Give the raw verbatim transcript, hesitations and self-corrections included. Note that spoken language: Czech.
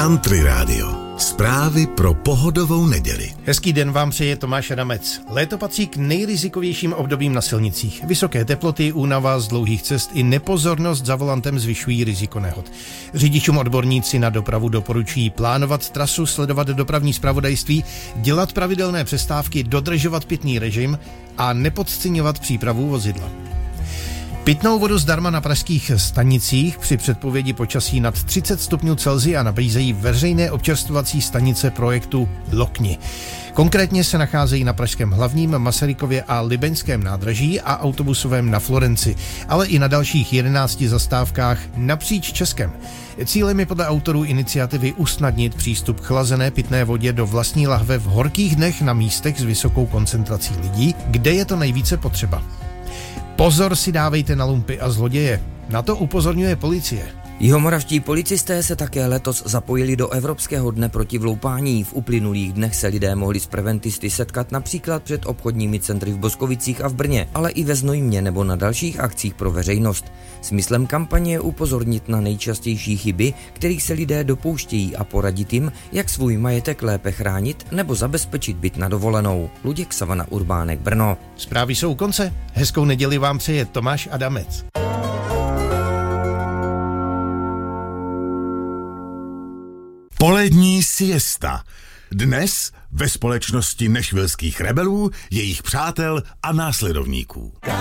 Country Radio. Zprávy pro pohodovou neděli. Hezký den vám přeje Tomáš Adamec. Léto patří k nejrizikovějším obdobím na silnicích. Vysoké teploty, únava z dlouhých cest i nepozornost za volantem zvyšují riziko nehod. Řidičům odborníci na dopravu doporučují plánovat trasu, sledovat dopravní zpravodajství, dělat pravidelné přestávky, dodržovat pitný režim a nepodceňovat přípravu vozidla. Pitnou vodu zdarma na pražských stanicích při předpovědi počasí nad třicet stupňů Celsia nabízejí veřejné občerstvovací stanice projektu Lokni. Konkrétně se nacházejí na pražském hlavním, Masarykově a Libeňském nádraží a autobusovém na Florenci, ale i na dalších jedenácti zastávkách napříč Českem. Cílem je podle autorů iniciativy usnadnit přístup k chlazené pitné vodě do vlastní lahve v horkých dnech na místech s vysokou koncentrací lidí, kde je to nejvíce potřeba. Pozor si dávejte na lumpy a zloděje. Na to upozorňuje policie. Jihomoravští policisté se také letos zapojili do Evropského dne proti vloupání. V uplynulých dnech se lidé mohli s preventisty setkat například před obchodními centry v Boskovicích a v Brně, ale i ve Znojmě nebo na dalších akcích pro veřejnost. Smyslem kampaně je upozornit na nejčastější chyby, kterých se lidé dopouštějí a poradit jim, jak svůj majetek lépe chránit nebo zabezpečit byt na dovolenou. Luděk Savana, Urbánek, Brno. Zprávy jsou u konce. Hezkou neděli vám přeje Tomáš Adamec. Polední siesta. Dnes ve společnosti nešvilských rebelů, jejich přátel a následovníků.